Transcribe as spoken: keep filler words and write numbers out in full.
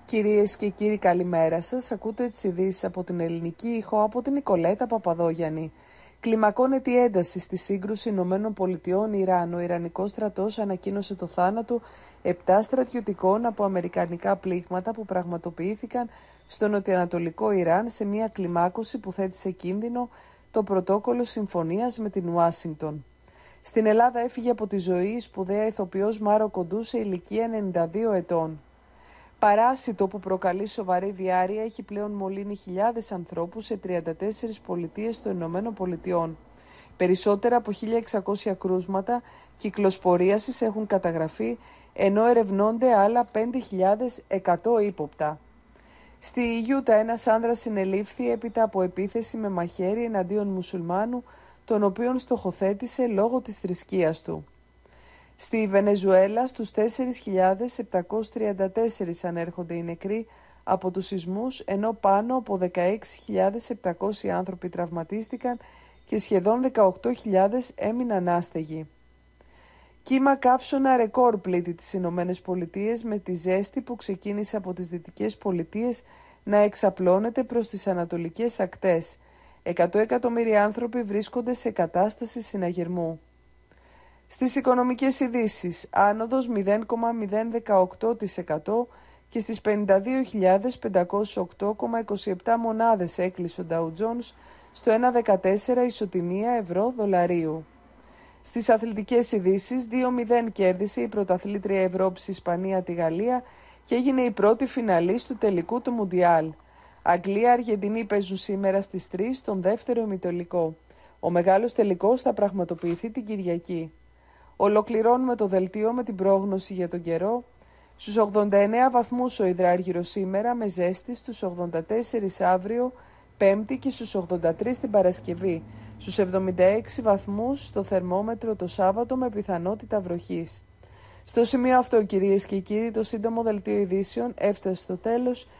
Κυρίες και κύριοι, καλημέρα σας. Ακούτε τις ειδήσεις από την Ελληνική Ήχο από την Νικολέτα Παπαδόγιαννη. Κλιμακώνεται η ένταση στη σύγκρουση Ηνωμένων Πολιτειών Ιράν. Ο Ιρανικός στρατός ανακοίνωσε το θάνατο επτά στρατιωτικών από αμερικανικά πλήγματα που πραγματοποιήθηκαν στο νοτιοανατολικό Ιράν σε μια κλιμάκωση που θέτει σε κίνδυνο το πρωτόκολλο συμφωνίας με την Ουάσιγκτον. Στην Ελλάδα έφυγε από τη ζωή η σπουδαία ηθοποιός Μάρο Κοντού σε ηλικία ενενήντα δύο ετών. Παράσιτο που προκαλεί σοβαρή διάρρεια έχει πλέον μολύνει χιλιάδες ανθρώπους σε τριάντα τέσσερις πολιτείες των Ηνωμένων Πολιτειών. Περισσότερα από χίλια εξακόσια κρούσματα κυκλοσπορίασης έχουν καταγραφεί, ενώ ερευνώνται άλλα πέντε χιλιάδες εκατό ύποπτα. Στη Ιούτα ένας άνδρας συνελήφθη έπειτα από επίθεση με μαχαίρι εναντίον μουσουλμάνου, τον οποίον στοχοθέτησε λόγω της θρησκείας του. Στη Βενεζουέλα στους τέσσερις χιλιάδες επτακόσιοι τριάντα τέσσερις ανέρχονται οι νεκροί από τους σεισμούς, ενώ πάνω από δεκαέξι χιλιάδες επτακόσιοι άνθρωποι τραυματίστηκαν και σχεδόν δεκαοκτώ χιλιάδες έμειναν άστεγοι. Κύμα καύσωνα ρεκόρ πλήττει τις Ηνωμένες Πολιτείες, με τη ζέστη που ξεκίνησε από τις δυτικές πολιτείες να εξαπλώνεται προς τις ανατολικές ακτές. Εκατό εκατομμύρια άνθρωποι βρίσκονται σε κατάσταση συναγερμού. Στις οικονομικές ειδήσεις, άνοδος μηδέν κόμμα μηδέν δεκαοκτώ τοις εκατό και στις πενήντα δύο χιλιάδες πεντακόσιες οκτώ κόμμα είκοσι επτά μονάδες έκλεισε ο Dow Jones στο ένα κόμμα δεκατέσσερα ισοτιμία ευρώ δολαρίου. Στις αθλητικές ειδήσεις, δύο μηδέν κέρδισε η πρωταθλήτρια Ευρώπης Ισπανία τη Γαλλία και έγινε η πρώτη φιναλίστ του τελικού του Μουντιάλ. Αγγλία-Αργεντινή παίζουν σήμερα στις τρεις τον δεύτερο ημιτελικό. Ο μεγάλος τελικός θα πραγματοποιηθεί την Κυριακή. Ολοκληρώνουμε το δελτίο με την πρόγνωση για τον καιρό. Στους ογδόντα εννέα βαθμούς ο υδράργυρος σήμερα, με ζέστη, στους ογδόντα τέσσερις αύριο Πέμπτη και στους ογδόντα τρεις την Παρασκευή. Στους εβδομήντα έξι βαθμούς στο θερμόμετρο το Σάββατο, με πιθανότητα βροχής. Στο σημείο αυτό, κυρίες και κύριοι, το σύντομο δελτίο ειδήσεων έφτασε στο τέλος.